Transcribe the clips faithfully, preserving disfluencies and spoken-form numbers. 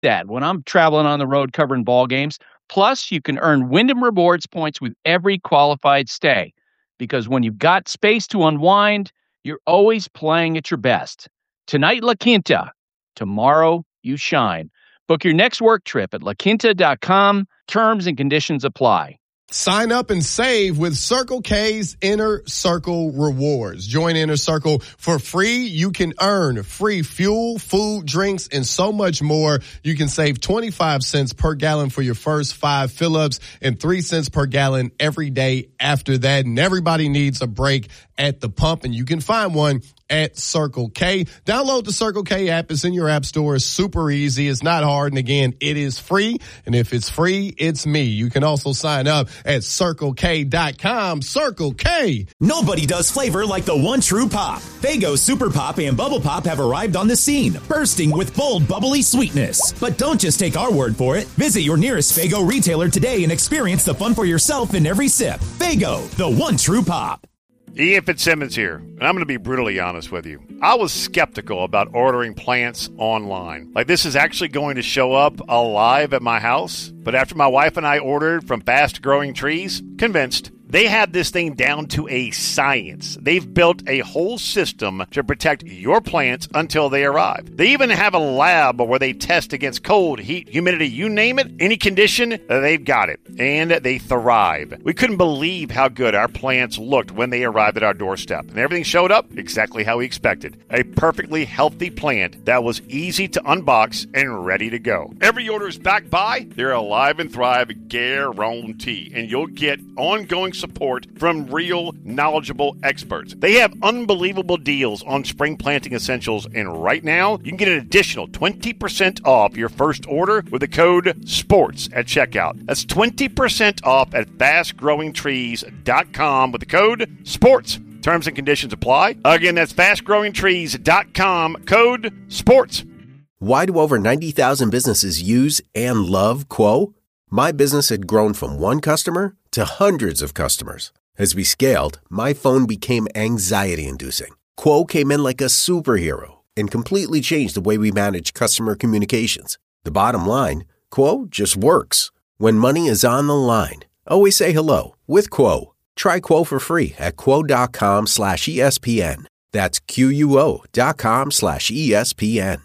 that when I'm traveling on the road covering ball games. Plus, you can earn Wyndham Rewards points with every qualified stay. Because when you've got space to unwind, you're always playing at your best. Tonight, La Quinta. Tomorrow, you shine. Book your next work trip at la quinta dot com. Terms and conditions apply. Sign up and save with Circle K's Inner Circle Rewards. Join Inner Circle for free. You can earn free fuel, food, drinks, and so much more. You can save twenty-five cents per gallon for your first five fill-ups and three cents per gallon every day after that. And everybody needs a break at the pump, and you can find one at Circle K. Download the Circle K app. It's in your app store. It's super easy. It's not hard. And again, it is free. And if it's free, it's me. You can also sign up at circle k dot com. Circle K. Nobody does flavor like the one true pop. Faygo Super Pop and Bubble Pop have arrived on the scene, bursting with bold, bubbly sweetness. But don't just take our word for it. Visit your nearest Faygo retailer today and experience the fun for yourself in every sip. Faygo, the one true pop. Ian Fitzsimmons here, and I'm going to be brutally honest with you. I was skeptical about ordering plants online. Like, this is actually going to show up alive at my house. But after my wife and I ordered from Fast Growing Trees, convinced. They have this thing down to a science. They've built a whole system to protect your plants until they arrive. They even have a lab where they test against cold, heat, humidity, you name it, any condition, they've got it. And they thrive. We couldn't believe how good our plants looked when they arrived at our doorstep. And everything showed up exactly how we expected. A perfectly healthy plant that was easy to unbox and ready to go. Every order is backed by their Alive and Thrive guarantee. And you'll get ongoing support from real, knowledgeable experts. They have unbelievable deals on spring planting essentials, and right now, you can get an additional twenty percent off your first order with the code SPORTS at checkout. That's twenty percent off at fast growing trees dot com with the code SPORTS. Terms and conditions apply. Again, that's fast growing trees dot com, code SPORTS. Why do over ninety thousand businesses use and love Quo? My business had grown from one customer to hundreds of customers. As we scaled, my phone became anxiety-inducing. Quo came in like a superhero and completely changed the way we manage customer communications. The bottom line, Quo just works. When money is on the line, always say hello with Quo. Try Quo for free at quo.com slash ESPN. That's Q-U-O dot com slash ESPN.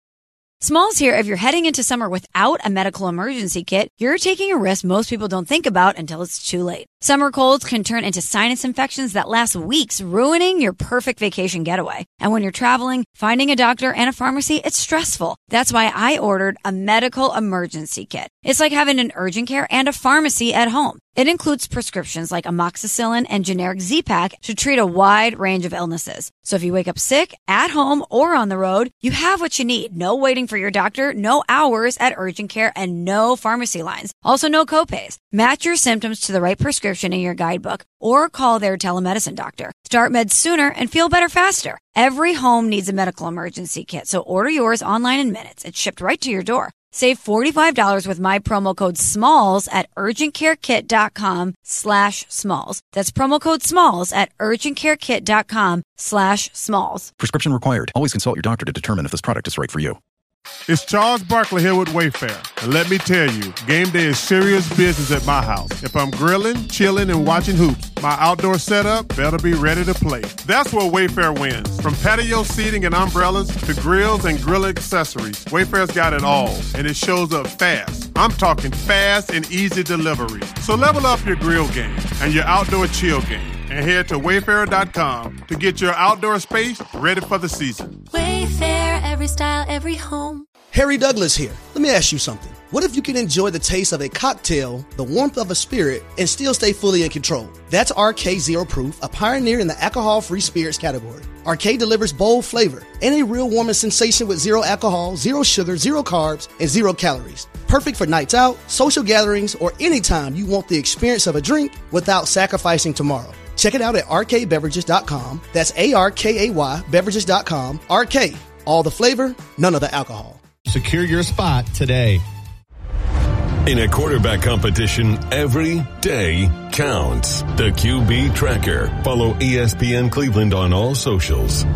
Smalls here. If you're heading into summer without a medical emergency kit, you're taking a risk most people don't think about until it's too late. Summer colds can turn into sinus infections that last weeks, ruining your perfect vacation getaway. And when you're traveling, finding a doctor and a pharmacy, it's stressful. That's why I ordered a medical emergency kit. It's like having an urgent care and a pharmacy at home. It includes prescriptions like amoxicillin and generic Z-Pak to treat a wide range of illnesses. So if you wake up sick, at home, or on the road, you have what you need. No waiting for your doctor, no hours at urgent care, and no pharmacy lines. Also, no copays. Match your symptoms to the right prescription in your guidebook or call their telemedicine doctor. Start meds sooner and feel better faster. Every home needs a medical emergency kit, so order yours online in minutes. It's shipped right to your door. Save forty-five dollars with my promo code SMALLS at urgentcarekit.com slash SMALLS. That's promo code SMALLS at urgentcarekit.com slash SMALLS. Prescription required. Always consult your doctor to determine if this product is right for you. It's Charles Barkley here with Wayfair. And let me tell you, game day is serious business at my house. If I'm grilling, chilling, and watching hoops, my outdoor setup better be ready to play. That's where Wayfair wins. From patio seating and umbrellas to grills and grill accessories, Wayfair's got it all, and it shows up fast. I'm talking fast and easy delivery. So level up your grill game and your outdoor chill game, and head to wayfair dot com to get your outdoor space ready for the season. Wayfair, every style, every home. Harry Douglas here. Let me ask you something. What if you can enjoy the taste of a cocktail, the warmth of a spirit, and still stay fully in control? That's R K Zero Proof, a pioneer in the alcohol-free spirits category. R K delivers bold flavor and a real warming sensation with zero alcohol, zero sugar, zero carbs, and zero calories. Perfect for nights out, social gatherings, or anytime you want the experience of a drink without sacrificing tomorrow. Check it out at R K beverages dot com. That's A R K A Y beverages dot com. R K, all the flavor, none of the alcohol. Secure your spot today. In a quarterback competition, every day counts. The Q B Tracker. Follow E S P N Cleveland on all socials.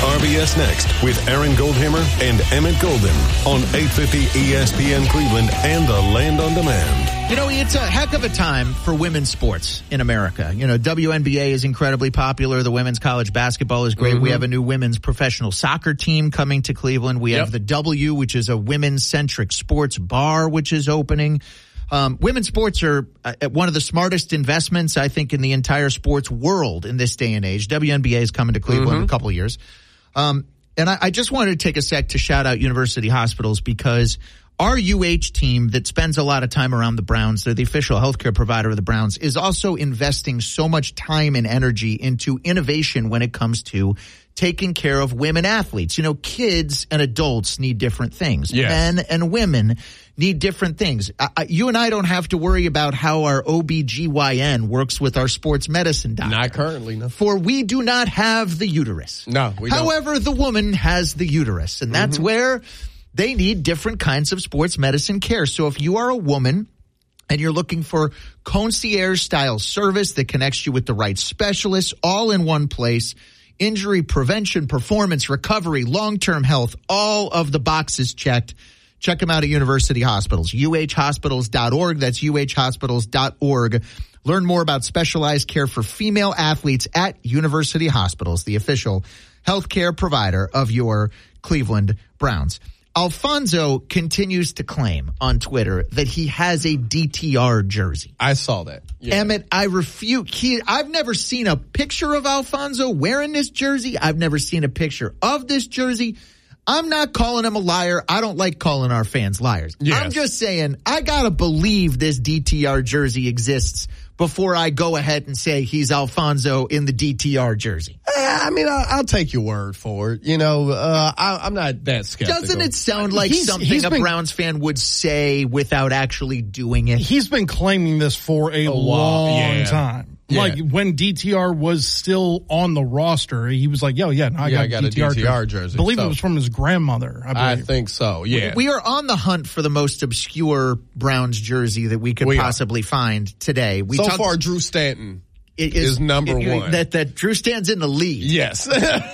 R B S Next with Aaron Goldhammer and Emmett Golden on eight fifty E S P N Cleveland and the Land on Demand. You know, it's a heck of a time for women's sports in America. You know, W N B A is incredibly popular. The women's college basketball is great. Mm-hmm. We have a new women's professional soccer team coming to Cleveland. We yep. have the W, which is a women's-centric sports bar, which is opening. Um, women's sports are uh, one of the smartest investments, I think, in the entire sports world in this day and age. W N B A is coming to Cleveland mm-hmm. in a couple of years. Um, and I, I just wanted to take a sec to shout out University Hospitals because our U H team that spends a lot of time around the Browns, they're the official healthcare provider of the Browns, is also investing so much time and energy into innovation when it comes to taking care of women athletes. You know, kids and adults need different things. Yes. Men and women need different things. I, you and I don't have to worry about how our O B G Y N works with our sports medicine doctor. Not currently, no. For we do not have the uterus. No, we However, don't. the woman has the uterus, and that's mm-hmm. where they need different kinds of sports medicine care. So if you are a woman and you're looking for concierge-style service that connects you with the right specialists all in one place, injury prevention, performance, recovery, long-term health, all of the boxes checked, check them out at University Hospitals, U H hospitals dot org. That's U H hospitals dot org. Learn more about specialized care for female athletes at University Hospitals, the official healthcare provider of your Cleveland Browns. Alfonso continues to claim on Twitter that he has a D T R jersey. I saw that. Yeah. Emmett, I refute. He, I've never seen a picture of Alfonso wearing this jersey. I've never seen a picture of this jersey. I'm not calling him a liar. I don't like calling our fans liars. Yes. I'm just saying I got to believe this D T R jersey exists before I go ahead and say he's Alfonso in the D T R jersey. I mean, I'll, I'll take your word for it. You know, uh, I, I'm not that skeptical. Doesn't it sound like he's, something he's a been, Browns fan would say without actually doing it? He's been claiming this for a, a long yeah. time. Yeah. Like when D T R was still on the roster, he was like, yo, yeah, no, I, yeah, got I got D T R a D T R jersey. jersey. I believe so. it was from his grandmother. I, I think so, yeah. We, we are on the hunt for the most obscure Browns jersey that we could we possibly are. find today. We so talked, far, Drew Stanton it is, is number it, one. That, that Drew Stanton's in the lead. Yes.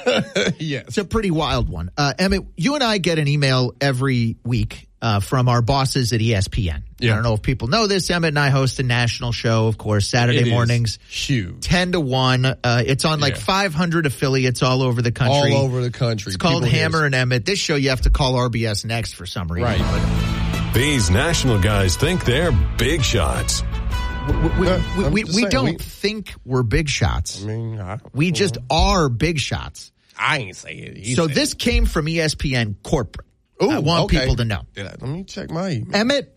Yes. It's a pretty wild one. Uh, Emmett, you and I get an email every week Uh, from our bosses at E S P N. Yeah. I don't know if people know this. Emmett and I host a national show, of course, Saturday it mornings. Huge. ten to one. Uh, it's on like yeah. five hundred affiliates all over the country. All over the country. It's called people Hammer and Emmett. This show you have to call R B S Next for some reason. Right. But these national guys think they're big shots. We, we, uh, we, we, we don't we, think we're big shots. I mean, I we just are big shots. I ain't saying it. So this it. came from E S P N corporate. Ooh, I want okay. people to know. I, let me check my email. Emmett,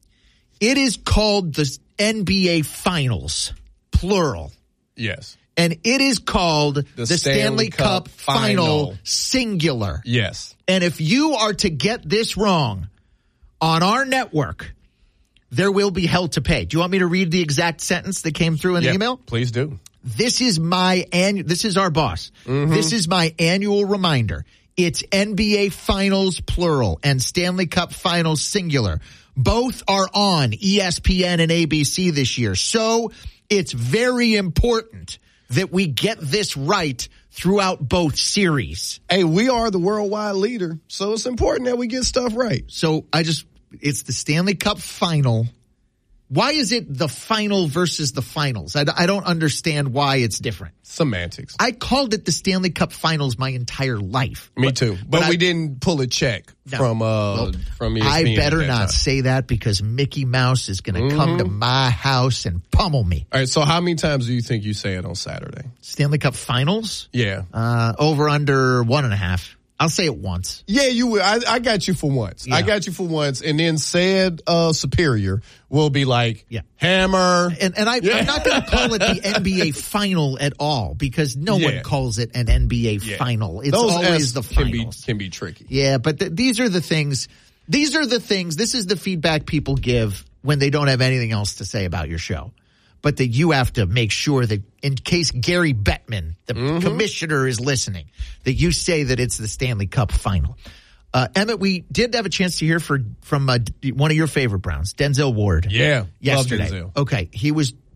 it is called the N B A Finals, plural. Yes. And it is called the, the Stanley, Stanley Cup, Cup Final, Final, singular. Yes. And if you are to get this wrong on our network, there will be hell to pay. Do you want me to read the exact sentence that came through in yep, the email? Please do. This is my annual, this is our boss. Mm-hmm. This is my annual reminder. It's N B A Finals plural and Stanley Cup Finals singular. Both are on E S P N and A B C this year. So it's very important that we get this right throughout both series. Hey, we are the worldwide leader, so it's important that we get stuff right. So I just, it's the Stanley Cup Final. Why is it the final versus the finals? I, I don't understand why it's different. Semantics. I called it the Stanley Cup Finals my entire life. Me but, too. But, but we I, didn't pull a check no, from uh well, from E S P N. I better not time. say that because Mickey Mouse is going to mm-hmm. come to my house and pummel me. All right, so how many times do you think you say it on Saturday? Stanley Cup Finals? Yeah. Uh, over under one and a half. I'll say it once. Yeah, you will. I, I got you for once. Yeah. I got you for once. And then said uh, superior will be like yeah. Hammer. And, and I, yeah. I'm not going to call it the N B A final at all because no yeah. one calls it an N B A yeah. final. It's Those always S the finals. Can be, can be tricky. Yeah, but th- these are the things. These are the things. This is the feedback people give when they don't have anything else to say about your show. But that you have to make sure that in case Gary Bettman, the mm-hmm. commissioner, is listening, that you say that it's the Stanley Cup final. Uh, Emmett, we did have a chance to hear for, from uh, one of your favorite Browns, Denzel Ward. Yeah. Yesterday. Love Denzel. Okay. He was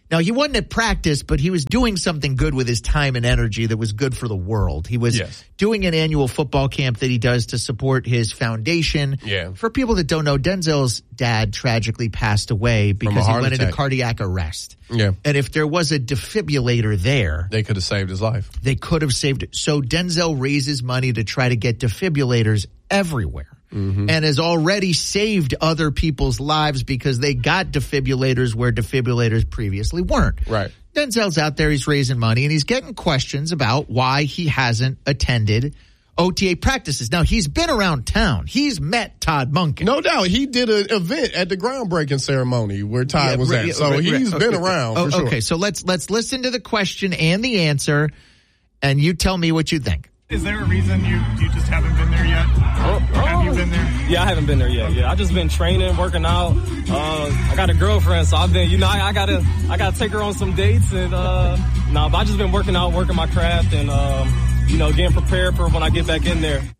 Now, he wasn't at practice, but he was doing something good with his time and energy that was good for the world. He was yes. doing an annual football camp that he does to support his foundation. Yeah. For people that don't know, Denzel's dad tragically passed away because he went attack. into cardiac arrest. Yeah. And if there was a defibrillator there, they could have saved his life. They could have saved it. So Denzel raises money to try to get defibrillators everywhere. Mm-hmm. And has already saved other people's lives because they got defibrillators where defibrillators previously weren't. Right. Denzel's out there, he's raising money, and he's getting questions about why he hasn't attended O T A practices. Now, he's been around town. He's met Todd Monken. No doubt. He did an event at the groundbreaking ceremony where Todd yeah, was right, at. So right, he's right, been okay. around oh, for sure. Okay, so let's let's listen to the question and the answer, and you tell me what you think. Is there a reason you, you just haven't been there yet? Oh, oh. Have you been there? Yeah, I haven't been there yet. Yeah, I just been training, working out. Uh, I got a girlfriend, so I've been, you know, I, I gotta, I gotta take her on some dates, and uh, no, nah, but I just been working out, working my craft, and um, you know, getting prepared for when I get back in there.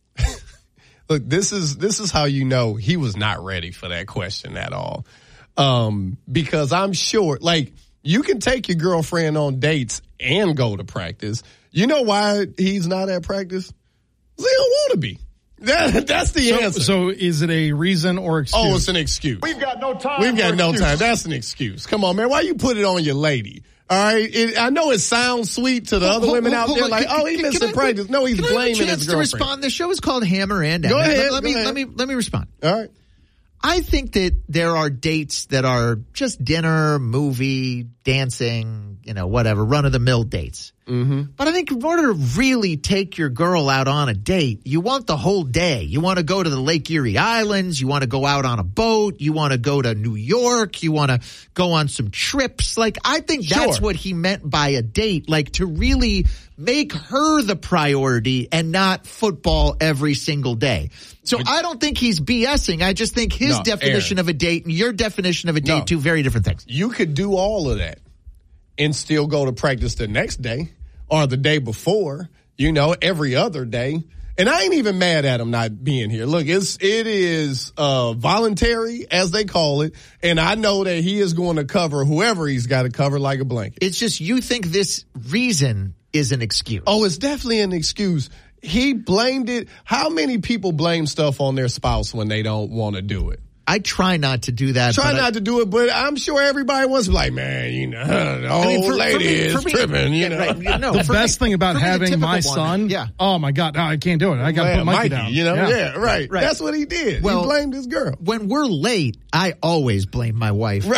Look, this is this is how you know he was not ready for that question at all, um, because I'm sure, like, you can take your girlfriend on dates and go to practice. You know why he's not at practice? He don't want to be. That, that's the so, answer. So is it a reason or excuse? Oh, it's an excuse. We've got no time. We've got no excuse. time. That's an excuse. Come on, man. Why you put it on your lady? All right. It, I know it sounds sweet to the hold, other women hold, out hold there, on. like, can, oh, he can, missed can the practice. No, he's can blaming I have a chance his to girlfriend. respond? The show is called Hammer and Go Emmett. ahead. Let, let go me ahead. let me let me respond. All right. I think that there are dates that are just dinner, movie, dancing, you know, whatever, run-of-the-mill dates. Mm-hmm. But I think in order to really take your girl out on a date, you want the whole day. You want to go to the Lake Erie Islands. You want to go out on a boat. You want to go to New York. You want to go on some trips. Like, I think that's sure. what he meant by a date, like to really make her the priority and not football every single day. So I don't think he's BSing. I just think his no, definition Aaron. of a date and your definition of a date, no. two very different things. You could do all of that and still go to practice the next day or the day before, you know, every other day. And I ain't even mad at him not being here. Look, it's, it is, uh, voluntary, as they call it. And I know that he is going to cover whoever he's got to cover like a blanket. It's just, you think this reason is an excuse. Oh, it's definitely an excuse. He blamed it. How many people blame stuff on their spouse when they don't want to do it? I try not to do that. Try not I, to do it, but I'm sure everybody wants to be like, man, you know, the old I mean, for, lady for me, is for me, tripping, you know. Right, no, the for best me, thing about for me, having my one, son, yeah. oh my God, no, I can't do it. I got to Man, put Mikey, Mikey down. You know, yeah. yeah, right. right. That's what he did. Well, he blamed his girl. When we're late, I always blame my wife.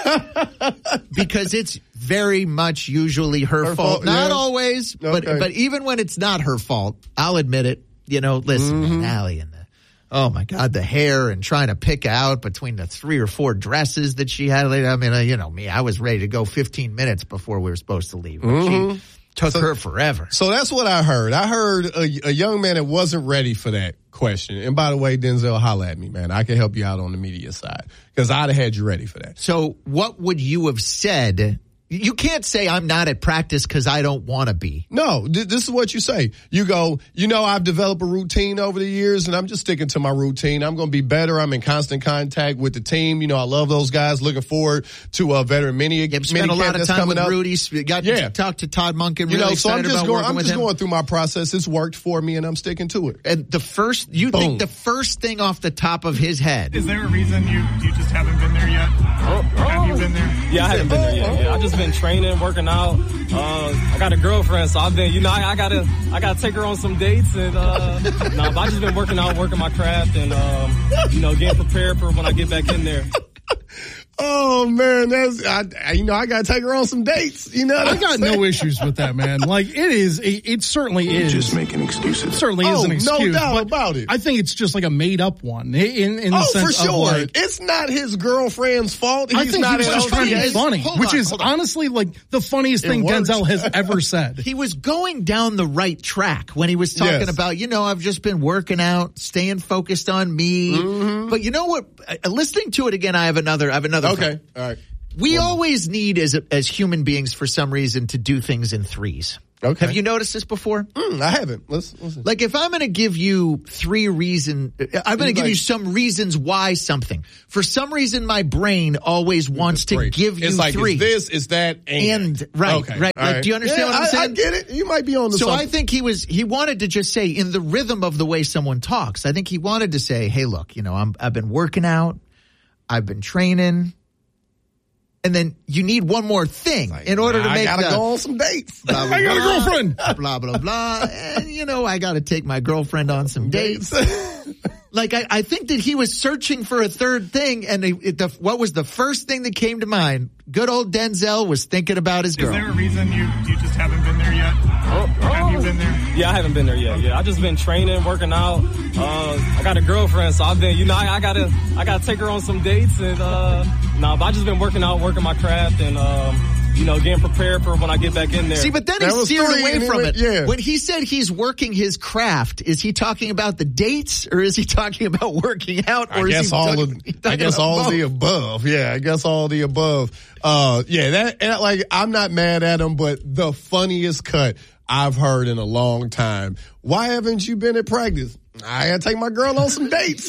Because it's very much usually her, her fault. fault. Not yeah. always, okay. but but even when it's not her fault, I'll admit it. You know, listen, mm-hmm. man, Allie and the oh my God, the hair and trying to pick out between the three or four dresses that she had. I mean, uh, you know me, I was ready to go fifteen minutes before we were supposed to leave. Mm-hmm. She took so, her forever. So that's what I heard. I heard a, a young man that wasn't ready for that question. And by the way, Denzel, holla at me, man. I can help you out on the media side because I'd have had you ready for that. So what would you have said? You can't say I'm not at practice because I don't want to be. No, th- this is what you say. You go, you know, I've developed a routine over the years and I'm just sticking to my routine. I'm going to be better. I'm in constant contact with the team. You know, I love those guys. Looking forward to a veteran mini, Yep, mini spent a lot of that's time coming with up. Rudy. Got yeah. to talk to Todd Monken. Really you know, so I'm excited just about going. working I'm with just him. going through my process. It's worked for me, and I'm sticking to it. And the first, you Boom. think the first thing off the top of his head? Is there a reason you, you just haven't been there yet? Oh, oh. Have you been there? Yeah, I haven't been there yet. Yeah, I just been training, working out. Uh, I got a girlfriend, so I've been, you know, I, I gotta, I gotta take her on some dates, and uh, no, nah, but I just been working out, working my craft, and um, you know, getting prepared for when I get back in there. Oh man, that's I, I, you know I gotta take her on some dates. You know, I got no issues with that, man. Like it is, it, it certainly is. Just making excuses. It certainly is oh, an excuse. no doubt but about it. I think it's just like a made up one. In in the oh, sense for sure, of like, it's not his girlfriend's fault. He's I think not he was just trying to be days. funny, Hold which on, is hold on. honestly like the funniest It thing works. Denzel has ever said. He was going down the right track when he was talking Yes. about, you know, I've just been working out, staying focused on me. Mm-hmm. But you know what? Uh, listening to it again, I have another. I have another. Okay, thought. all right. We always need, as as human beings, for some reason, to do things in threes. Okay. Have you noticed this before? Mm, I haven't. Let's listen. Like if I'm going to give you three reasons, I'm going to give like, you some reasons why something. For some reason, my brain always wants to give you it's like, three. It's this, it's that, and. and right, okay. right. All Like, right. do you understand yeah, what I'm I, saying? I get it. You might be on the So something. I think he was, he wanted to just say in the rhythm of the way someone talks, I think he wanted to say, hey, look, you know, I'm, I've been working out. I've been training. And then you need one more thing like, in order to I make gotta the, go on some dates. Blah, blah, I got a blah, girlfriend. Blah, blah, blah. And, you know, I got to take my girlfriend on some dates. Like, I, I think that he was searching for a third thing. And it, it, the, what was the first thing that came to mind? Good old Denzel was thinking about his girl. Is there a reason you, you just haven't been there yet? Oh, oh. Have you been there? Yeah, I haven't been there yet. Yeah, I just been training, working out. Uh, I got a girlfriend, so I've been, you know, I, I gotta, I gotta take her on some dates, and uh, nah, but I just been working out, working my craft, and um, you know, getting prepared for when I get back in there. See, but then That he was steered three, away and he from went- it. yeah. When he said he's working his craft, is he talking about the dates, or is he talking about working out, or I is guess he all talking, of, he I talking guess about all both? the above. Yeah, I guess all the above. Uh, yeah, that, and like, I'm not mad at him, but the funniest cut I've heard in a long time. Why haven't you been at practice? I gotta take my girl on some dates.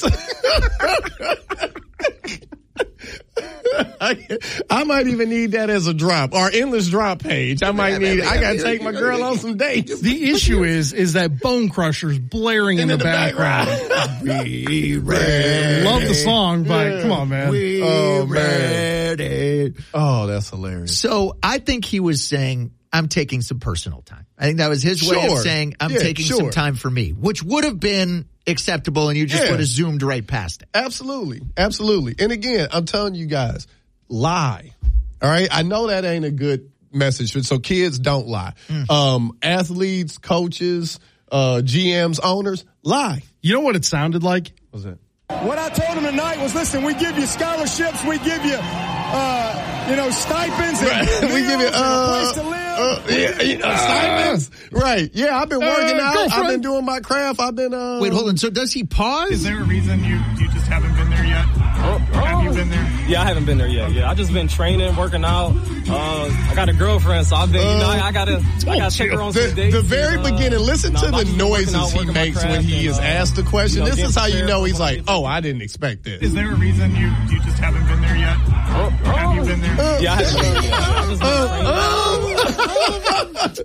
I, I might even need that as a drop or endless drop page. I might need, I gotta take my girl on some dates. The issue is, is that Bone Crusher's blaring in, in the, the background. We ready. Love the song, but Yeah. come on, man. We Oh, man. ready. Oh, that's hilarious. So I think he was saying, I'm taking some personal time. I think that was his way Sure. of saying, I'm Yeah, taking sure. some time for me, which would have been acceptable, and you just Yeah. would have zoomed right past it. Absolutely. Absolutely. And again, I'm telling you guys, lie. All right. I know that ain't a good message. So kids don't lie. Mm. Um, athletes, coaches, uh, G Ms, owners, lie. You know what it sounded like? What's that? What I told him tonight was, listen, we give you scholarships, we give you, uh, you know, stipends, and Right. We give you, meals and uh, a place to live. Uh, yeah, yeah, stipends. Right. Yeah, I've been working Uh, out. girlfriend. I've been doing my craft. I've been, uh. Wait, hold on. So does he pause? Is there a reason you, you just haven't been there yet? Oh, oh. Have you been there? Yeah, I haven't been there yet. Yeah, I just been training, working out. Uh, I got a girlfriend, so I've been, you know, I, I gotta, I gotta take her on The, some dates. the very and, uh, beginning, listen nah, to but I the just been working noises out, he working my makes when craft he and, is uh, asked the question. you know, This getting is how you prepared know for he's when I like, get there. oh, I didn't expect this. Is there a reason you, you just haven't been there yet? Oh, oh. Have you been there? Yeah, I haven't been there yet. I just been training.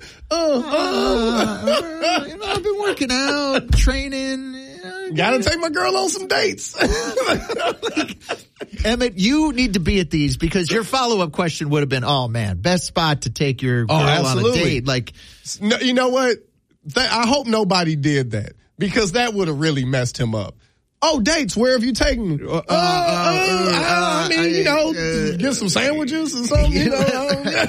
Uh, you know, I've been working out, training. uh, Gotta take my girl on some dates. Emmett, you need to be at these because your follow-up question would have been, oh, man, best spot to take your girl Oh, on a absolutely. date. Like, No, you know what? Th- I hope nobody did that because that would have really messed him up. Oh, dates, where have you taken me? Uh, uh, uh, I mean, you know, uh, get some sandwiches or something, you know.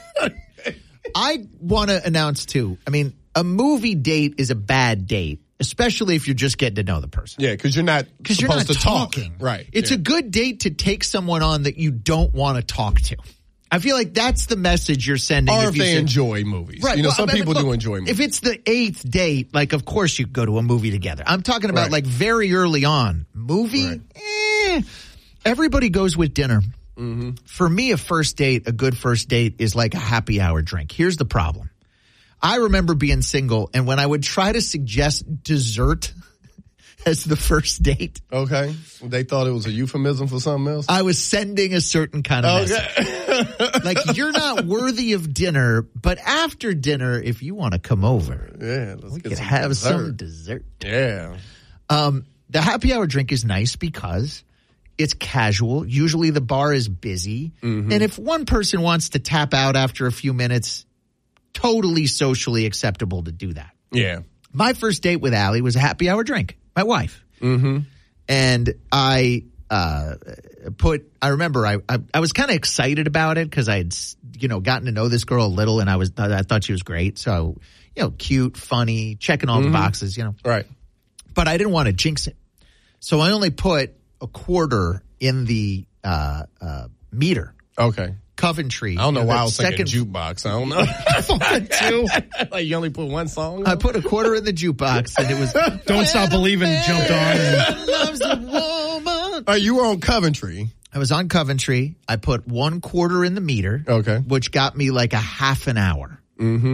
I want to announce, too, I mean, a movie date is a bad date, especially if you're just getting to know the person. Yeah, because you're not Because you're supposed not to talk. talking. Right. It's yeah. a good date to take someone on that you don't want to talk to. I feel like that's the message you're sending. Or if if you they say- enjoy movies. Right. You know, well, some I mean, people look, do enjoy movies. If it's the eighth date, like, of course you go to a movie together. I'm talking about Right. like very early on. Movie? Right. Eh. Everybody goes with dinner. Mm-hmm. For me, a first date, a good first date is like a happy hour drink. Here's the problem. I remember being single, and when I would try to suggest dessert as the first date, Okay. They thought it was a euphemism for something else? I was sending a certain kind of message. Okay. Like, you're not worthy of dinner, but after dinner, if you want to come over, Yeah, let's we get could some have dessert. some dessert. Yeah. Um, the happy hour drink is nice because it's casual. Usually the bar is busy. Mm-hmm. And if one person wants to tap out after a few minutes, totally socially acceptable to do that. Yeah. My first date with Allie was a happy hour drink, my wife. Mm-hmm. And I uh, put, I remember I, I, I was kind of excited about it because I had, you know, gotten to know this girl a little and I was, I thought she was great. So, you know, cute, funny, checking all Mm-hmm. the boxes, you know. Right. But I didn't want to jinx it. So I only put a quarter in the uh, uh, meter. Okay. Coventry. I don't know you why that I was thinking second- jukebox. I don't know. I thought too. Like you only put one song? I put a quarter in the jukebox and it was Don't Stop Believing jumped on. And, loves a woman. Uh, you were on Coventry. I was on Coventry. I put one quarter in the meter. Okay. Which got me like a half an hour. Mm-hmm.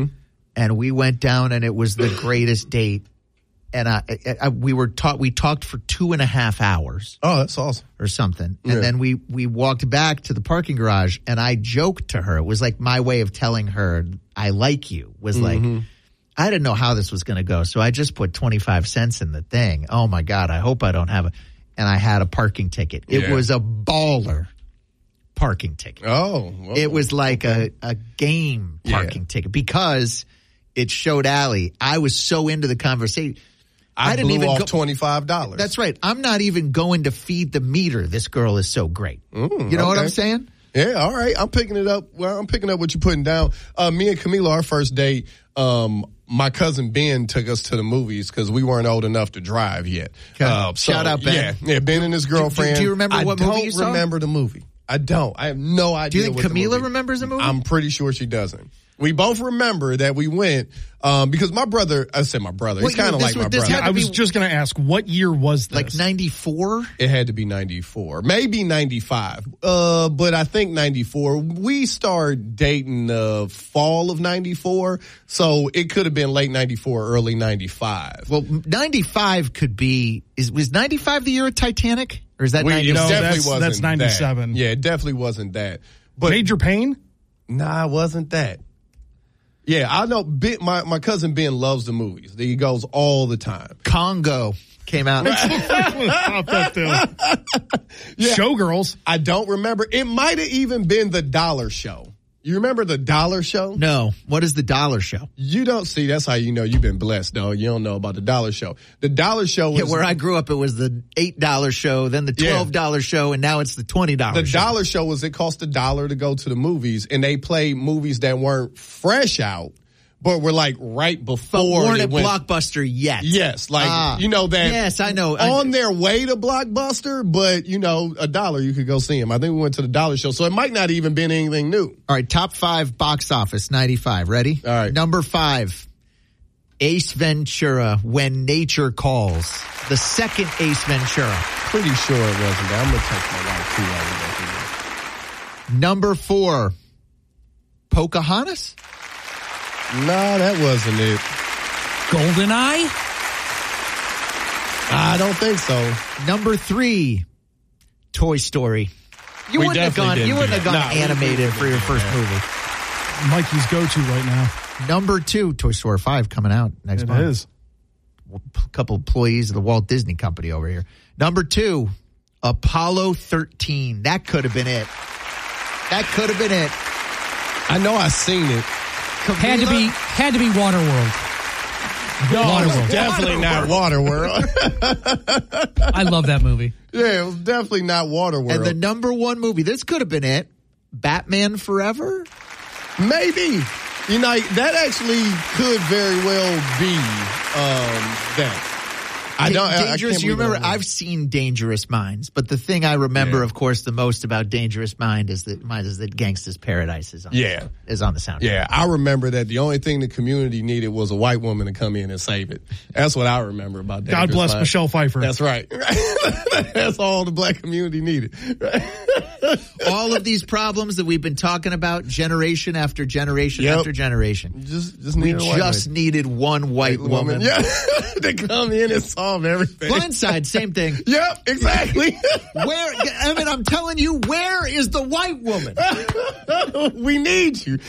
and we went down, and it was the greatest date. And I, I, I, we were taught. We talked for two and a half hours. Oh, that's awesome, or something. And yeah. then we we walked back to the parking garage, and I joked to her. It was like my way of telling her I like you. Was mm-hmm. like I didn't know how this was going to go, so I just put twenty-five cents in the thing. Oh my God! I hope I don't have a. And I had a parking ticket. It yeah. was a baller parking ticket. Oh, well, it was like a a game parking yeah. ticket because it showed Allie. I was so into the conversation. I, I didn't blew even off go, twenty-five dollars. That's right. I'm not even going to feed the meter. This girl is so great. Mm, you know okay. what I'm saying? Yeah, all right. I'm picking it up. Well, I'm picking up what you're putting down. Uh, me and Camila, our first date, um, my cousin Ben took us to the movies because we weren't old enough to drive yet. Okay. Uh, so, Shout out Ben. Yeah, yeah, Ben and his girlfriend. Do, do you remember I what don't movie you saw? remember the movie. I don't. I have no idea. Do you think what Camila the movie. remembers the movie? I'm pretty sure she doesn't. We both remember that we went um, because my brother, I said my brother, he's kind of like was, my brother. I was just going to ask, what year was this? Like ninety-four? It had to be ninety-four, maybe ninety-five, uh, but I think ninety-four. We started dating the fall of ninety-four, so it could have been late ninety-four, early ninety-five. Well, ninety-five could be, is was ninety-five the year of Titanic? Or is that we, ninety-seven? No, definitely that's, wasn't that's ninety-seven. That. Yeah, it definitely wasn't that. But Major Payne? Nah, it wasn't that. Yeah, I know. Ben, my my cousin Ben loves the movies. He goes all the time. Congo came out. yeah. Showgirls. I don't remember. It might have even been the Dollar Show. You remember the Dollar Show? No. What is the Dollar Show? You don't see. That's how you know you've been blessed, though. You don't know about the Dollar Show. The Dollar Show was yeah, where I grew up. It was the eight dollar show, then the twelve dollar yeah. show, and now it's the twenty dollar the show. The Dollar Show was it cost a dollar to go to the movies, and they played movies that weren't fresh out, but were like right before. But weren't they at went, Blockbuster yet. Yes, like ah, you know that. Yes, I know. On I, their way to Blockbuster, but you know a dollar you could go see them. I think we went to the Dollar Show, so it might not even been anything new. All right, top five box office ninety-five. Ready? All right, number five. Ace Ventura, When Nature Calls. The second Ace Ventura. Pretty sure it wasn't that. I'm going to text my wife too. Number four, Pocahontas? No, that wasn't it. GoldenEye? I don't think so. Number three, Toy Story. You we wouldn't have gone, you wouldn't have gone nah, animated for your first movie. Mikey's go-to right now. Number two, Toy Story five coming out next it month. It is. A couple employees of the Walt Disney Company over here. Number two, Apollo thirteen. That could have been it. That could have been it. I know I've seen it. Camila? Had to be had to be Waterworld. No, Waterworld. It was definitely Waterworld. not Waterworld. I love that movie. Yeah, it was definitely not Waterworld. And the number one movie, this could have been it. Batman Forever? Maybe. You know, that actually could very well be um, that. I don't. Dangerous. I, I you remember? I've seen Dangerous Minds, but the thing I remember, yeah. of course, the most about Dangerous Mind is that Mind is that Gangsta's Paradise is on. Yeah, the, is on the soundtrack. Yeah, I remember that the only thing the community needed was a white woman to come in and save it. That's what I remember about Dangerous God bless Mind. Michelle Pfeiffer. That's right. That's all the black community needed. All of these problems that we've been talking about, generation after generation yep. after generation. Just, just we needed just woman. needed one white, white woman, woman. Yeah. to come in and solve everything. Blindside, same thing. Yep, exactly. Where? I mean, I'm telling you, where is the white woman? We need you.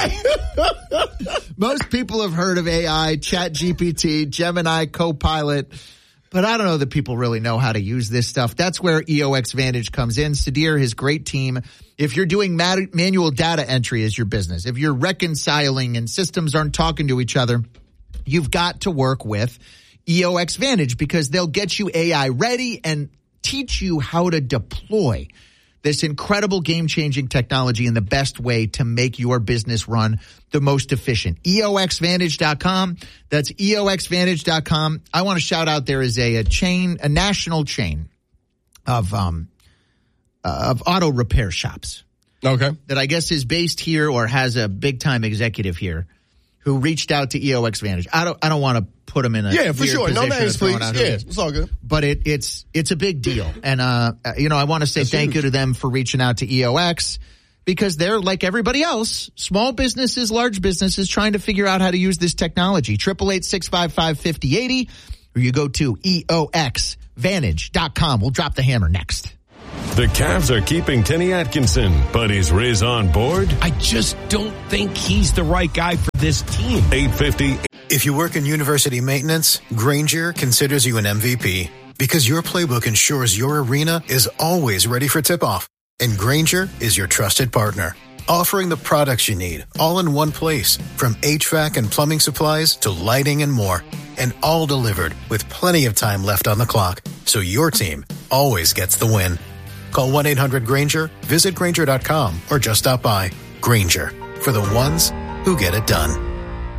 Most people have heard of A I, Chat G P T, Gemini, Copilot. But I don't know that people really know how to use this stuff. That's where E O X Vantage comes in. Sudhir, his great team. If you're doing mat- manual data entry as your business, if you're reconciling and systems aren't talking to each other, you've got to work with E O X Vantage because they'll get you A I ready and teach you how to deploy this incredible game-changing technology in the best way to make your business run the most efficient. E O X Vantage dot com. That's E O X Vantage dot com. I want to shout out there is a, a chain, a national chain of um uh, of auto repair shops. Okay. That I guess is based here or has a big-time executive here who reached out to E O X Vantage. I don't I don't want to put them in a yeah, for weird sure. No names, please. Yeah, names. it's all good. But it, it's it's a big deal, and uh, you know I want to say That's thank huge. you to them for reaching out to E O X. because they're like everybody else, small businesses, large businesses, trying to figure out how to use this technology. eight eight eight, six five five, five oh eight oh, or you go to E O X vantage dot com. We'll drop the hammer next. The Cavs are keeping Kenny Atkinson, but is Riz on board? I just don't think he's the right guy for this team. eight fifty. If you work in university maintenance, Grainger considers you an M V P because your playbook ensures your arena is always ready for tip-off. And Grainger is your trusted partner, offering the products you need all in one place, from H V A C and plumbing supplies to lighting and more, and all delivered with plenty of time left on the clock, so your team always gets the win. Call one eight hundred Grainger, visit Grainger dot com, or just stop by. Grainger, for the ones who get it done.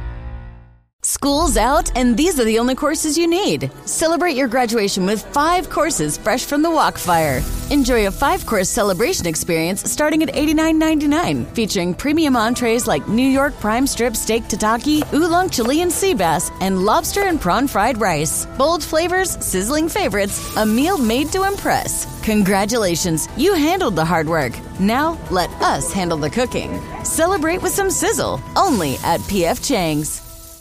School's out, and these are the only courses you need. Celebrate your graduation with five courses fresh from the Walkfire. Enjoy a five-course celebration experience starting at eighty-nine ninety-nine, featuring premium entrees like New York prime strip steak tataki, oolong Chilean sea bass, and lobster and prawn fried rice. Bold flavors, sizzling favorites, a meal made to impress. Congratulations, you handled the hard work. Now let us handle the cooking. Celebrate with some sizzle, only at P F Chang's.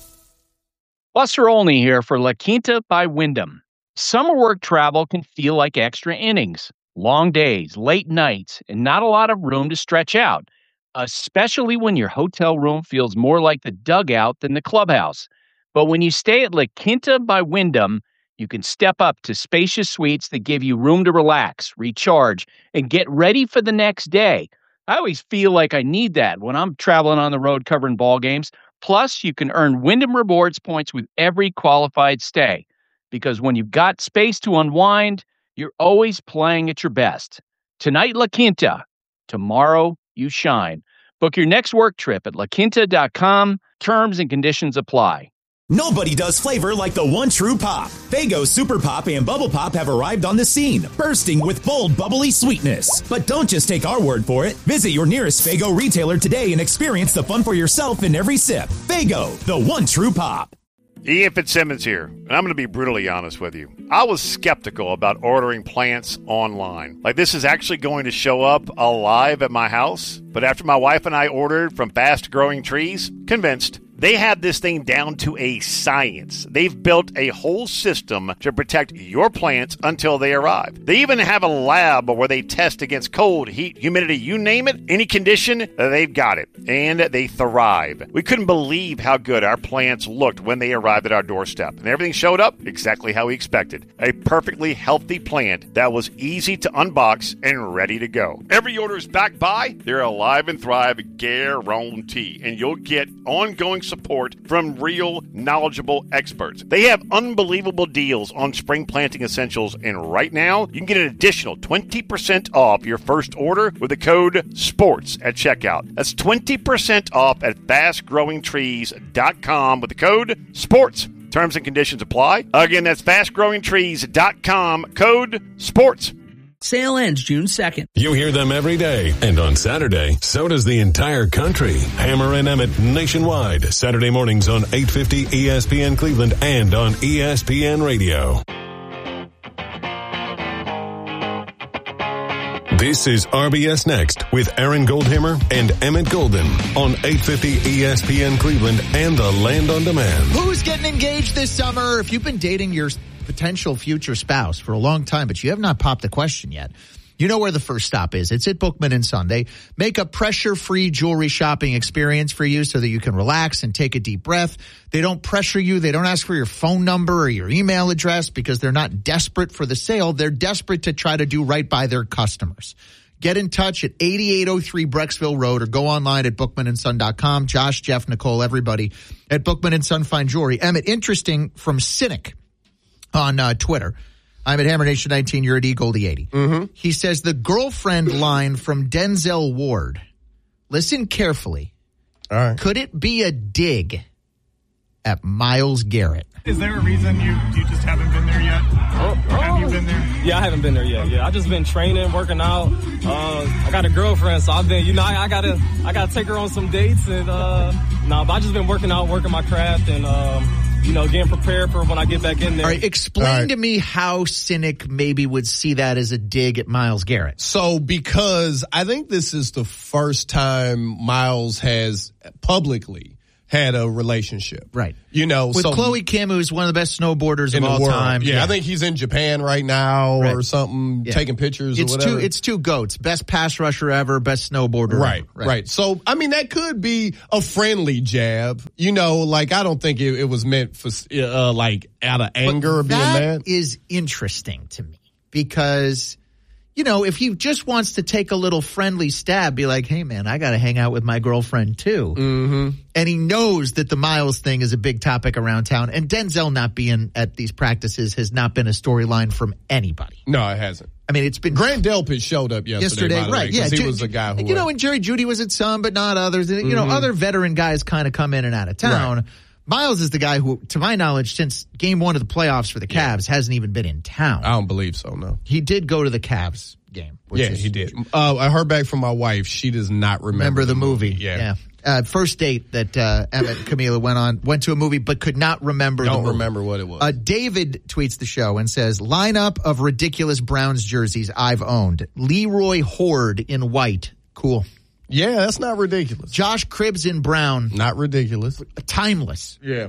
Buster Olney here for La Quinta by Wyndham. Summer work travel can feel like extra innings. Long days, late nights, and not a lot of room to stretch out, especially when your hotel room feels more like the dugout than the clubhouse. But when you stay at La Quinta by Wyndham, you can step up to spacious suites that give you room to relax, recharge, and get ready for the next day. I always feel like I need that when I'm traveling on the road covering ball games. Plus, you can earn Wyndham Rewards points with every qualified stay. Because when you've got space to unwind, you're always playing at your best. Tonight, La Quinta. Tomorrow, you shine. Book your next work trip at la quinta dot com. Terms and conditions apply. Nobody does flavor like the one true pop. Faygo Super Pop and Bubble Pop have arrived on the scene, bursting with bold, bubbly sweetness. But don't just take our word for it. Visit your nearest Faygo retailer today and experience the fun for yourself in every sip. Faygo, the one true pop. Ian Fitzsimmons here, and I'm going to be brutally honest with you. I was skeptical about ordering plants online. Like, this is actually going to show up alive at my house. But after my wife and I ordered from Fast Growing Trees, convinced. They have this thing down to a science. They've built a whole system to protect your plants until they arrive. They even have a lab where they test against cold, heat, humidity, you name it, any condition, they've got it. And they thrive. We couldn't believe how good our plants looked when they arrived at our doorstep. And everything showed up exactly how we expected. A perfectly healthy plant that was easy to unbox and ready to go. Every order is backed by their Alive and Thrive guarantee. And you'll get ongoing support from real, knowledgeable experts. They have unbelievable deals on spring planting essentials, and right now, you can get an additional twenty percent off your first order with the code SPORTS at checkout. That's twenty percent off at fast growing trees dot com with the code SPORTS. Terms and conditions apply. Again, that's fast growing trees dot com, code SPORTS. Sale ends June second. You hear them every day, and on Saturday, so does the entire country. Hammer and Emmett nationwide, Saturday mornings on eight fifty E S P N Cleveland and on E S P N Radio. This is R B S Next with Aaron Goldhammer and Emmett Golden on eight fifty E S P N Cleveland and the Land on Demand. Who's getting engaged this summer? If you've been dating your potential future spouse for a long time, but you have not popped the question yet, you know where the first stop is. It's at Bookman and Son. They make a pressure-free jewelry shopping experience for you so that you can relax and take a deep breath. They don't pressure you. They don't ask for your phone number or your email address because they're not desperate for the sale. They're desperate to try to do right by their customers. Get in touch at eighty-eight oh three Brecksville Road or go online at bookman and son dot com. Josh, Jeff, Nicole, everybody at Bookman and Son Fine Jewelry. Emmett, interesting from Cynic on uh, Twitter. I'm at Hammer Nation nineteen. You're at E Goldie eighty. Mm-hmm. He says the girlfriend line from Denzel Ward. Listen carefully. All right. Could it be a dig at Myles Garrett? Is there a reason you, you just haven't been there yet? Oh, or have you been there? Yeah, I haven't been there yet. Yeah, I just been training, working out. Uh, I got a girlfriend, so I've been, you know, I, I gotta, I gotta take her on some dates, and uh, nah, but I just been working out, working my craft, and um, you know, getting prepared for when I get back in there. All right, explain All right. to me how Cynic maybe would see that as a dig at Myles Garrett. So, because I think this is the first time Myles has publicly had a relationship. Right. You know, with so, Chloe Kim, who's one of the best snowboarders of all world. time. Yeah, yeah, I think he's in Japan right now right. or something, yeah. taking pictures it's or whatever. Two, it's two goats. Best pass rusher ever, best snowboarder right, ever. Right, right. So, I mean, that could be a friendly jab. You know, like, I don't think it, it was meant for, uh, like, out of anger but or being that mad. That is interesting to me because, you know, if he just wants to take a little friendly stab, be like, hey, man, I got to hang out with my girlfriend, too. Mm-hmm. And he knows that the Myles thing is a big topic around town. And Denzel not being at these practices has not been a storyline from anybody. No, it hasn't. I mean, it's been. Grant Delpit showed up yesterday, yesterday by the right? way, Yeah, he Ju- was a guy who. You know, and Jerry Jeudy was at some, but not others. You know, mm-hmm. other veteran guys kind of come in and out of town. Right. Myles is the guy who, to my knowledge, since game one of the playoffs for the Cavs, yeah. hasn't even been in town. I don't believe so, no. He did go to the Cavs game. Which yeah, is, he did. Uh, I heard back from my wife. She does not remember, remember the, the movie. movie. Yeah. yeah. Uh, first date that uh, Emmett and Camila went on, went to a movie, but could not remember Don't the movie. remember what it was. Uh, David tweets the show and says, lineup of ridiculous Browns jerseys I've owned. Leroy Horde in white. Cool. Yeah, that's not ridiculous. Josh Cribbs in brown. Not ridiculous. Timeless. Yeah.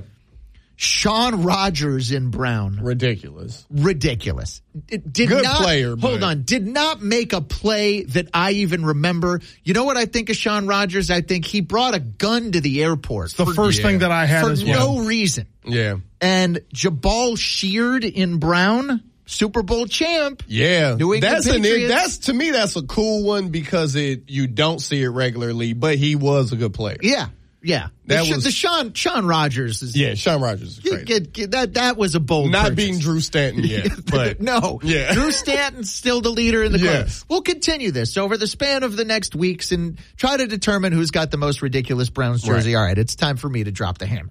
Sean Rogers in brown. Ridiculous. Ridiculous. It did Good not, player. Hold but. on. Did not make a play that I even remember. You know what I think of Sean Rogers? I think he brought a gun to the airport. It's the for, first yeah. thing that I had for as well. no reason. Yeah. And Jabal Sheard in brown, Super Bowl champ. Yeah. New England that's an Patriots. that's to me that's a cool one because it you don't see it regularly, but he was a good player. Yeah. Yeah, that the, was the Sean Sean Rogers is yeah Sean Rogers is great. Get, get, that that was a bold not purchase. being Drew Stanton yet, but no, yeah. Drew Stanton's still the leader in the club. Yes. We'll continue this over the span of the next weeks and try to determine who's got the most ridiculous Browns jersey. Right. All right, it's time for me to drop the hammer.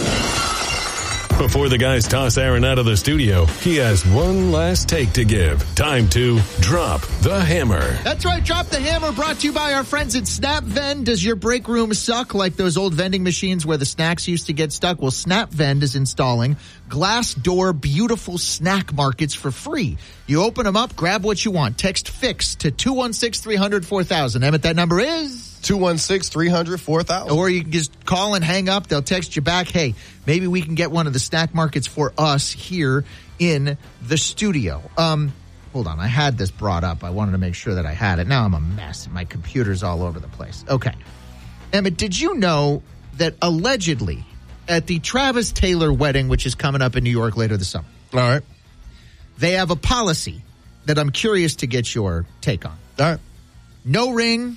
Before the guys toss Aaron out of the studio, he has one last take to give. Time to drop the hammer. That's right. Drop the hammer brought to you by our friends at SnapVend. Does your break room suck like those old vending machines where the snacks used to get stuck? Well, SnapVend is installing glass door beautiful snack markets for free. You open them up, grab what you want. Text FIX to two one six, three hundred, four thousand. Emmett, that number is? two one six, three hundred, four thousand. Or you can just call and hang up. They'll text you back, hey, maybe we can get one of the snack markets for us here in the studio. Um, hold on. I had this brought up. I wanted to make sure that I had it. Now I'm a mess. My computer's all over the place. Okay. Emmett, did you know that allegedly at the Travis Taylor wedding, which is coming up in New York later this summer, all right, they have a policy that I'm curious to get your take on. All right. No ring,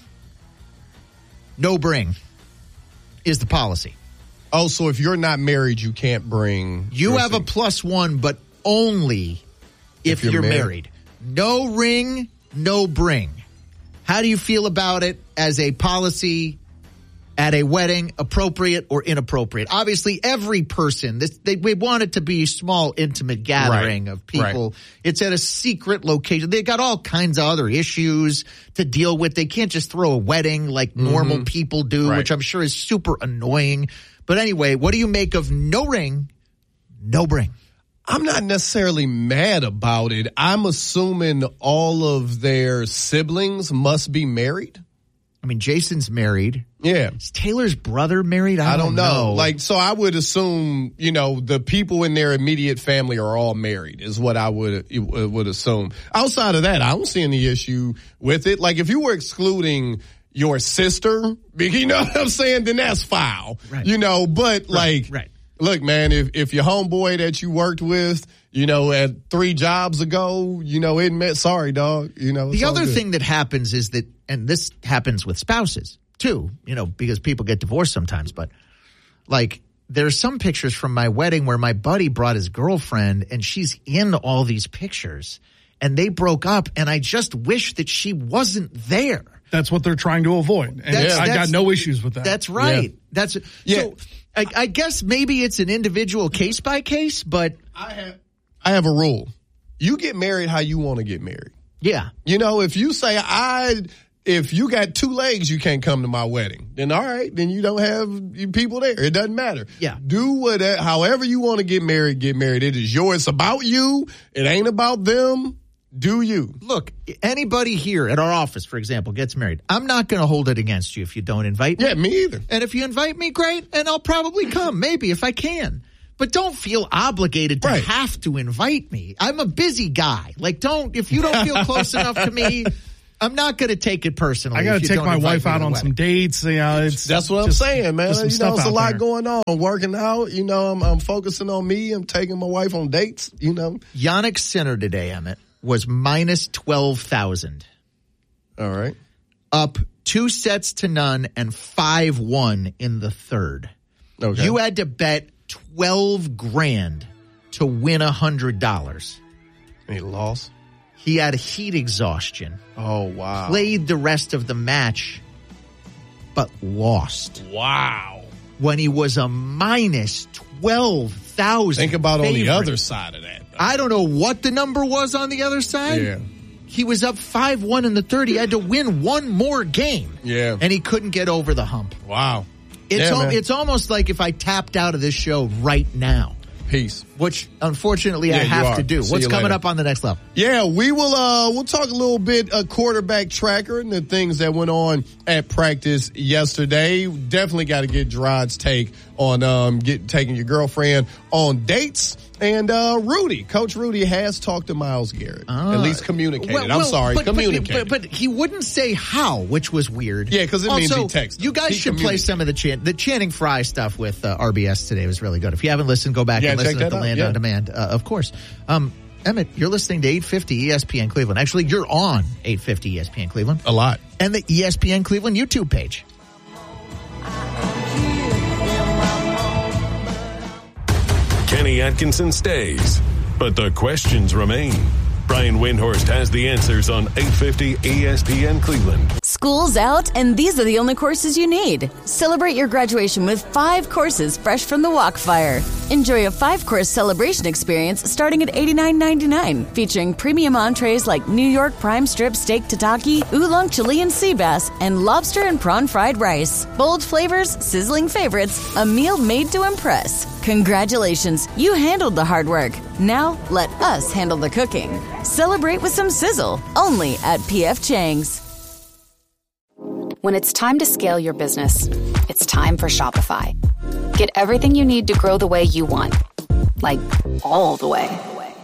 no bring is the policy. Oh, so if you're not married, you can't bring. You have thing. a plus one, but only if, if you're, you're married. married. No ring, no bring. How do you feel about it as a policy at a wedding, appropriate or inappropriate? Obviously, every person, this, they, we want it to be a small, intimate gathering right. of people. Right. It's at a secret location. They got all kinds of other issues to deal with. They can't just throw a wedding like mm-hmm. normal people do, right. which I'm sure is super annoying. But anyway, what do you make of no ring, no bring? I'm not necessarily mad about it. I'm assuming all of their siblings must be married. I mean, Jason's married. Yeah. Is Taylor's brother married? I, I don't, don't know. know. Like, so I would assume, you know, the people in their immediate family are all married is what I would would assume. Outside of that, I don't see any issue with it. Like, if you were excluding your sister, you know what I'm saying, then that's foul. Right. You know, but like, right. look, man, if, if your homeboy that you worked with, you know, at three jobs ago, you know, it meant sorry, dog. You know, the other thing that happens is that, and this happens with spouses too, you know, because people get divorced sometimes, but like there's some pictures from my wedding where my buddy brought his girlfriend and she's in all these pictures and they broke up and I just wish that she wasn't there. That's what they're trying to avoid. And that's, I that's, got no issues with that. That's right. Yeah. That's yeah. So I, I guess maybe it's an individual case by case, but I have I have a rule. You get married how you want to get married. Yeah. You know, if you say I if you got two legs, you can't come to my wedding. Then all right, then you don't have people there. It doesn't matter. Yeah. Do whatever, however you want to get married, get married. It is yours. It's about you. It ain't about them. Do you? Look, anybody here at our office, for example, gets married. I'm not going to hold it against you if you don't invite me. Yeah, me either. And if you invite me, great, and I'll probably come, maybe, if I can. But don't feel obligated to Right. have to invite me. I'm a busy guy. Like, don't, if you don't feel close enough to me, I'm not going to take it personally. I got if to you take don't my invite wife me to out the on wedding. some dates. You know, it's That's what just- I'm saying, man. just some You know, stuff it's a out lot there. going on. I'm working out. You know, I'm, I'm focusing on me. I'm taking my wife on dates, you know. Yannick Sinner today, Emmett, was minus twelve thousand. All right. Up two sets to none and five one in the third. Okay. You had to bet twelve grand to win one hundred dollars. And he lost? He had heat exhaustion. Oh, wow. Played the rest of the match, but lost. Wow. When he was a minus twelve thousand. Think about favorite. on the other side of that. Though. I don't know what the number was on the other side. Yeah. He was up five one in the third. He had to win one more game. Yeah. And he couldn't get over the hump. Wow. It's, Yeah, al- man. it's almost like if I tapped out of this show right now. Peace. Which, unfortunately, I Yeah, you have are. to do. See What's you coming later. up on the next level? Yeah, we will uh we'll talk a little bit uh, quarterback tracker and the things that went on at practice yesterday. Definitely got to get Gerard's take on um get taking your girlfriend on dates. And uh Rudy, Coach Rudy has talked to Miles Garrett. Ah. At least communicated. Well, I'm well, sorry, but, but- communicated. But, but he wouldn't say how, which was weird. Yeah, 'cause it means Also, he texted. You guys He should play communicated. some of the Chan- the Channing Frye stuff with uh, R B S today was really good. If you haven't listened, go back Yeah, and listen check to the that out. Land Yeah. on Demand, uh, of course. Um, Emmett, you're listening to eight fifty E S P N Cleveland. Actually, you're on eight fifty E S P N Cleveland. A lot. And the E S P N Cleveland YouTube page. Kenny Atkinson stays, but the questions remain. Brian Windhorst has the answers on eight fifty E S P N Cleveland. School's out, and these are the only courses you need. Celebrate your graduation with five courses fresh from the Walkfire. Enjoy a five-course celebration experience starting at eighty-nine ninety-nine, featuring premium entrees like New York prime strip steak tataki, oolong Chilean sea bass, and lobster and prawn fried rice. Bold flavors, sizzling favorites, a meal made to impress. Congratulations, you handled the hard work. Now let us handle the cooking. Celebrate with some sizzle, only at P F Chang's. When it's time to scale your business, it's time for Shopify. Get everything you need to grow the way you want. Like, all the way.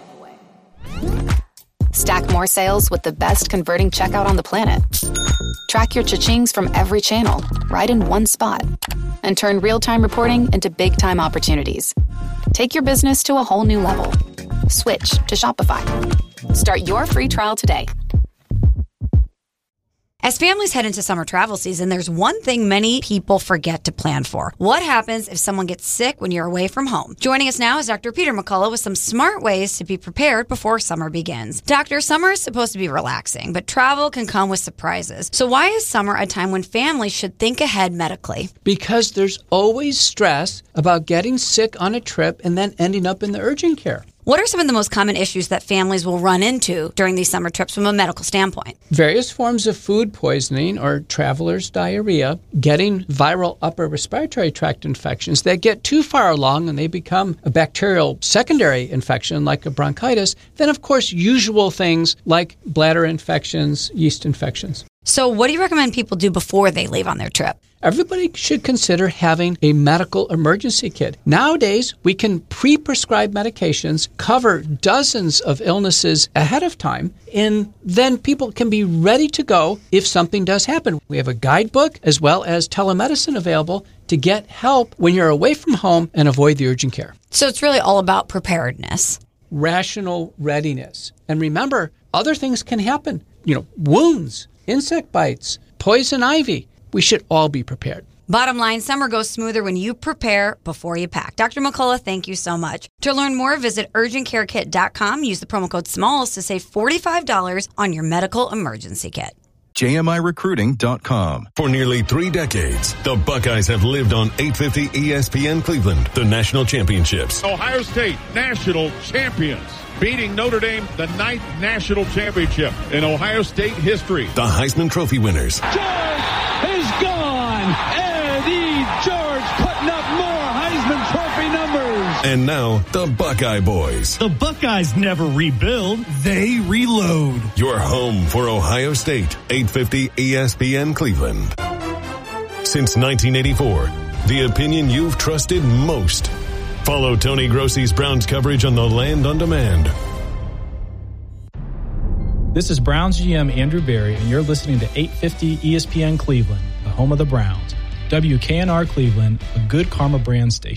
Stack more sales with the best converting checkout on the planet. Track your cha-chings from every channel, right in one spot. And turn real-time reporting into big-time opportunities. Take your business to a whole new level. Switch to Shopify. Start your free trial today. As families head into summer travel season, there's one thing many people forget to plan for. What happens if someone gets sick when you're away from home? Joining us now is Doctor Peter McCullough with some smart ways to be prepared before summer begins. Doctor, summer is supposed to be relaxing, but travel can come with surprises. So why is summer a time when families should think ahead medically? Because there's always stress about getting sick on a trip and then ending up in the urgent care. What are some of the most common issues that families will run into during these summer trips from a medical standpoint? Various forms of food poisoning or traveler's diarrhea, getting viral upper respiratory tract infections that get too far along and they become a bacterial secondary infection like a bronchitis. Then, of course, usual things like bladder infections, yeast infections. So what do you recommend people do before they leave on their trip? Everybody should consider having a medical emergency kit. Nowadays, we can pre-prescribe medications, cover dozens of illnesses ahead of time, and then people can be ready to go if something does happen. We have a guidebook as well as telemedicine available to get help when you're away from home and avoid the urgent care. So it's really all about preparedness. Rational readiness. And remember, other things can happen. You know, wounds, insect bites, poison ivy. We should all be prepared. Bottom line, summer goes smoother when you prepare before you pack. Doctor McCullough, thank you so much. To learn more, visit urgent care kit dot com. Use the promo code SMALLS to save forty-five dollars on your medical emergency kit. J M I recruiting dot com. For nearly three decades, the Buckeyes have lived on eight fifty E S P N Cleveland, the national championships. Ohio State, national champions, beating Notre Dame, the ninth national championship in Ohio State history. The Heisman Trophy winners. George is gone. Eddie George putting up more Heisman Trophy numbers. And now, the Buckeye Boys. The Buckeyes never rebuild, they reload. Your home for Ohio State, eight fifty E S P N Cleveland. Since nineteen eighty-four, the opinion you've trusted most. Follow Tony Grossi's Browns coverage on the Land on Demand. This is Browns G M Andrew Berry, and you're listening to eight fifty E S P N Cleveland, the home of the Browns. W K N R Cleveland, a good Karma brand station.